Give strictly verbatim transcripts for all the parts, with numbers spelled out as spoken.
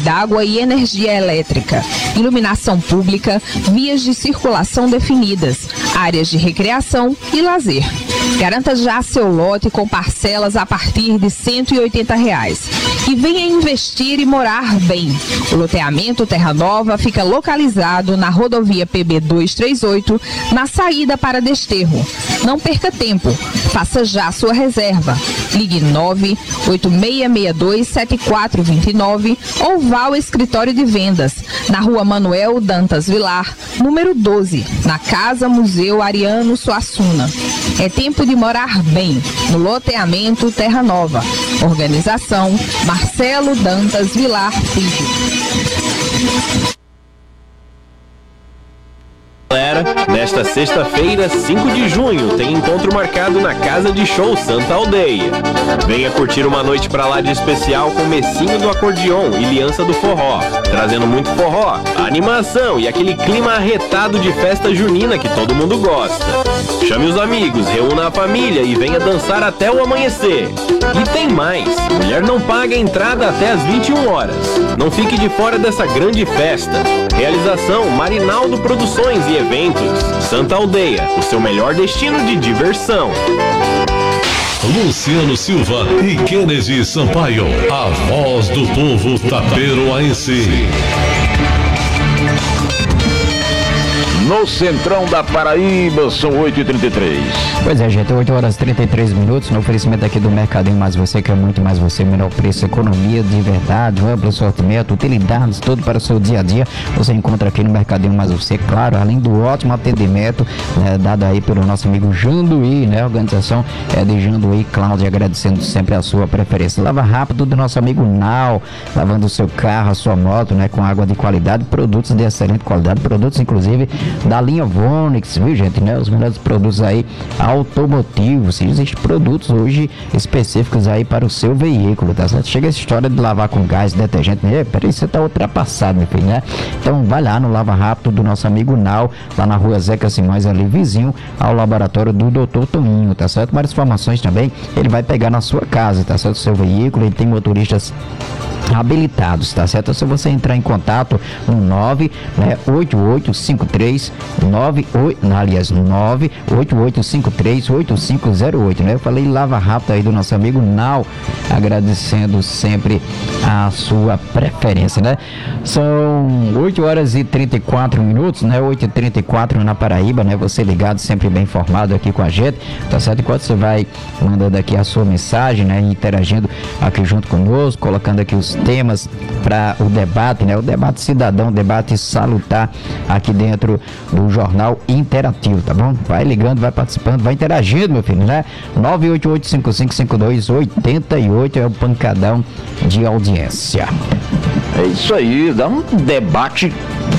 d'água e energia elétrica, iluminação pública, vias de circulação definidas, áreas de recreação e lazer. Garanta já seu lote com parcelas a partir de cento e oitenta reais. E venha investir e morar bem. O loteamento Terra Nova fica localizado na rodovia P B duzentos e trinta e oito, na saída para Desterro. Não perca tempo, faça já sua reserva. Ligue nove oito seis seis dois sete quatro dois nove ou vá ao escritório de vendas, na rua Manuel Dantas Vilar, número doze, na Casa Museu Ariano Suassuna. É tempo de morar bem, no loteamento Terra Nova. Organização Marcelo Dantas Vilar Filho. Galera, nesta sexta-feira, cinco de junho, tem encontro marcado na Casa de Show Santa Aldeia. Venha curtir uma noite pra lá de especial com Messinho do Acordeon e Liança do Forró, trazendo muito forró, animação e aquele clima arretado de festa junina que todo mundo gosta. Chame os amigos, reúna a família e venha dançar até o amanhecer. E tem mais, mulher não paga entrada até às vinte e uma horas. Não fique de fora dessa grande festa. Realização Marinaldo Produções e Eventos, Santa Aldeia, o seu melhor destino de diversão. Luciano Silva e Kennedy Sampaio, a voz do povo taperoaense. No centrão da Paraíba, são oito e trinta e três. Pois é, gente, oito horas e trinta e três minutos, no oferecimento aqui do Mercadinho Mais Você, que é muito mais você, menor preço, economia de verdade, amplo sortimento, utilidades, tudo para o seu dia a dia, você encontra aqui no Mercadinho Mais Você, claro, além do ótimo atendimento, né, dado aí pelo nosso amigo Janduí, né, a organização é de Janduí Cláudia, agradecendo sempre a sua preferência. Lava rápido do nosso amigo Nau, lavando o seu carro, a sua moto, né, com água de qualidade, produtos de excelente qualidade, produtos inclusive da linha Vonix, viu, gente, né? Os melhores produtos aí automotivos. Existem produtos hoje específicos aí para o seu veículo, tá certo? Chega essa história de lavar com gás, detergente, né? Peraí, você tá ultrapassado, meu filho, né? Então vai lá no Lava Rápido do nosso amigo Nau, lá na rua Zeca Simões, ali vizinho ao laboratório do doutor Toninho, tá certo? Mais informações também, ele vai pegar na sua casa, tá certo? O seu veículo, ele tem motoristas habilitados, tá certo? Se você entrar em contato no nove oito oito cinco três nove oito, aliás, nove oito oito cinco três oito cinco zero oito, né? Eu falei Lava Rápido aí do nosso amigo Nau, agradecendo sempre a sua preferência, né? São oito horas e trinta e quatro minutos, né? oito e trinta e quatro na Paraíba, né? Você ligado, sempre bem informado aqui com a gente, tá certo? Enquanto você vai mandando aqui a sua mensagem, né? Interagindo aqui junto conosco, colocando aqui os temas para o debate, né? O debate cidadão, o debate salutar aqui dentro do Jornal Interativo, tá bom? Vai ligando, vai participando, vai interagindo, meu filho, né? nove oito oito cinco cinco cinco dois oito oito é o pancadão de audiência. É isso aí, dá um debate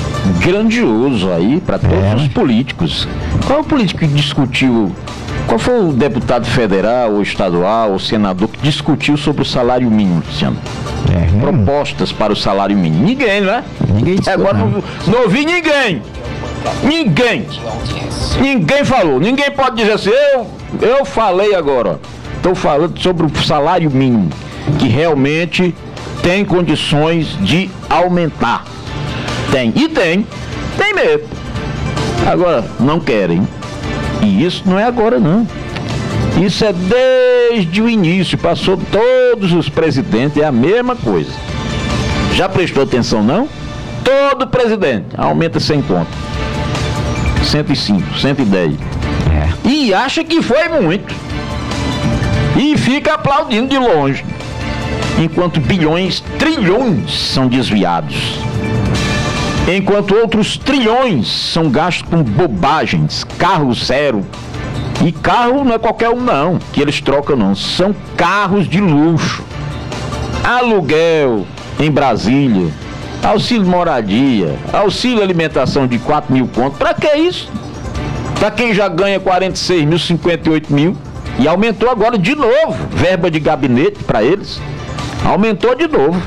grandioso aí para todos é, os políticos. Qual é o político que discutiu? Qual foi o deputado federal, ou estadual, ou senador que discutiu sobre o salário mínimo, Luciano? É, propostas para o salário mínimo. Ninguém, né? Ninguém disse, agora não, não ouvi ninguém. Ninguém. Ninguém falou. Ninguém pode dizer assim, eu, eu falei agora. Estou falando sobre o salário mínimo, que realmente tem condições de aumentar. Tem. E tem. Tem mesmo. Agora, não querem. E isso não é agora, não. Isso é desde o início, passou todos os presidentes, é a mesma coisa. Já prestou atenção, não? Todo presidente aumenta cem conto. cento e cinco, cento e dez. É. E acha que foi muito. E fica aplaudindo de longe. Enquanto bilhões, trilhões são desviados. Enquanto outros trilhões são gastos com bobagens, carro zero. E carro não é qualquer um não, que eles trocam não, são carros de luxo. Aluguel em Brasília, auxílio moradia, auxílio alimentação de quatro mil contos. Pra que isso? Pra quem já ganha quarenta e seis mil, cinquenta e oito mil. E aumentou agora de novo, verba de gabinete pra eles. Aumentou de novo.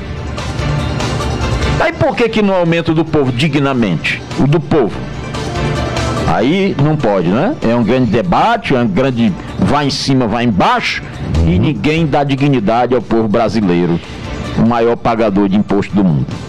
Aí por que que não aumenta o do povo dignamente? O do povo. Aí não pode, né? É um grande debate, é um grande vai em cima, vai embaixo, e ninguém dá dignidade ao povo brasileiro, o maior pagador de imposto do mundo.